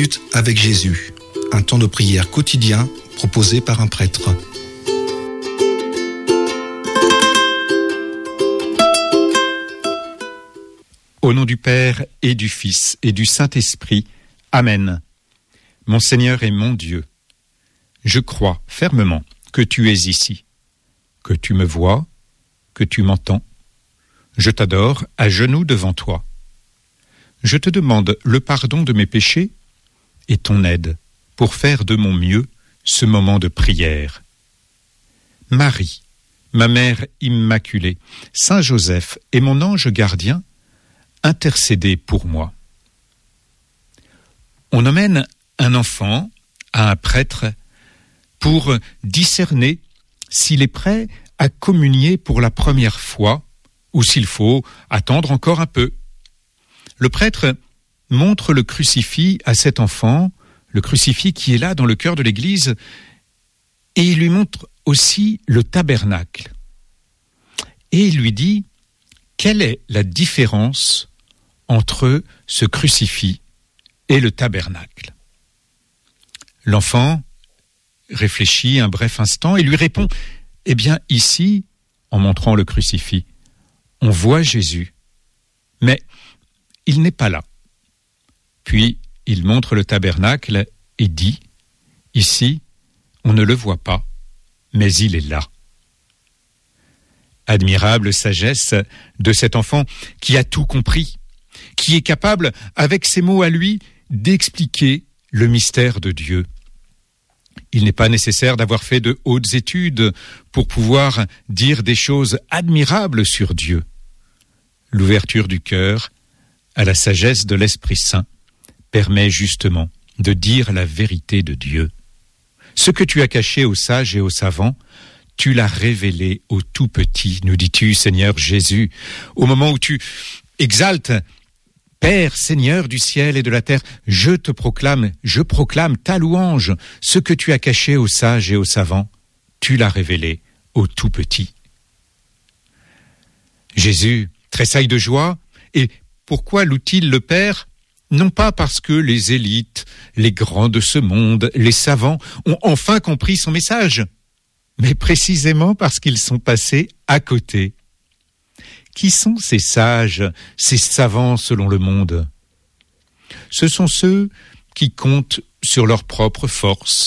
minutes avec Jésus, un temps de prière quotidien proposé par un prêtre. Au nom du Père et du Fils et du Saint-Esprit. Amen. Mon Seigneur et mon Dieu, je crois fermement que tu es ici, que tu me vois, que tu m'entends. Je t'adore à genoux devant toi. Je te demande le pardon de mes péchés et ton aide pour faire de mon mieux ce moment de prière. Marie, ma mère immaculée, Saint Joseph et mon ange gardien, intercédez pour moi. On emmène un enfant à un prêtre pour discerner s'il est prêt à communier pour la première fois ou s'il faut attendre encore un peu. Le prêtre montre le crucifix à cet enfant, le crucifix qui est là dans le cœur de l'église, et il lui montre aussi le tabernacle. Et il lui dit, quelle est la différence entre ce crucifix et le tabernacle? L'enfant réfléchit un bref instant et lui répond, eh bien ici, en montrant le crucifix, on voit Jésus, mais il n'est pas là. Puis il montre le tabernacle et dit, ici, on ne le voit pas, mais il est là. Admirable sagesse de cet enfant qui a tout compris, qui est capable, avec ses mots à lui, d'expliquer le mystère de Dieu. Il n'est pas nécessaire d'avoir fait de hautes études pour pouvoir dire des choses admirables sur Dieu. L'ouverture du cœur à la sagesse de l'Esprit Saint permet justement de dire la vérité de Dieu. Ce que tu as caché aux sages et aux savants, tu l'as révélé aux tout petits, nous dis-tu, Seigneur Jésus, au moment où tu exaltes Père, Seigneur du ciel et de la terre, je proclame ta louange. Ce que tu as caché aux sages et aux savants, tu l'as révélé aux tout petits. Jésus tressaille de joie, et pourquoi loue-t-il le Père? Non pas parce que les élites, les grands de ce monde, les savants ont enfin compris son message, mais précisément parce qu'ils sont passés à côté. Qui sont ces sages, ces savants selon le monde? Ce sont ceux qui comptent sur leur propre force,